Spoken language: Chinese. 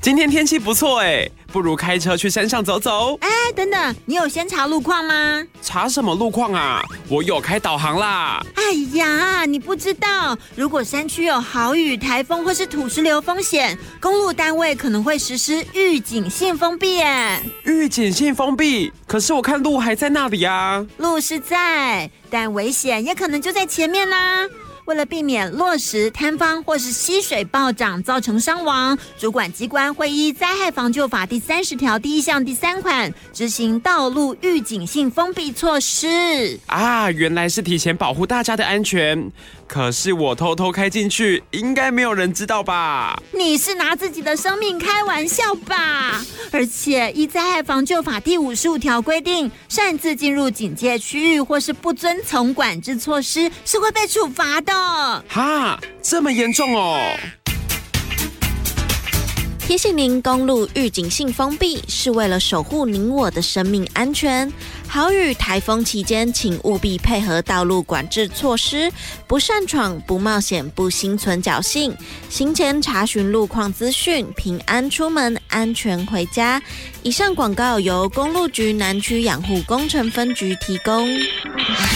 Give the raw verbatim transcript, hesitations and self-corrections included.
今天天气不错哎，不如开车去山上走走。 哎，等等，你有先查路况吗？ 查什么路况啊？我有开导航啦。 哎呀，你不知道，如果山区有豪雨、台风或是土石流风险，公路单位可能会实施预警性封闭耶。 预警性封闭？可是我看路还在那里啊。 路是在，但危险也可能就在前面啦。为了避免落石坍方或是溪水暴涨造成伤亡，主管机关会依灾害防救法第三十条第一项第三款执行道路预警性封闭措施。 啊，原来是提前保护大家的安全。可是我偷偷开进去，应该没有人知道吧？ 你是拿自己的生命开玩笑吧？而且依灾害防救法第五十五条规定，擅自进入警戒区域或是不遵从管制措施，是会被处罚的。 哈，这么严重哦！ 提醒您，公路预警性封闭是为了守护您我的生命安全。豪雨、台风期间，请务必配合道路管制措施，不擅闯、不冒险、不心存侥幸。行前查询路况资讯，平安出门，安全回家。以上广告由公路局南区养护工程分局提供。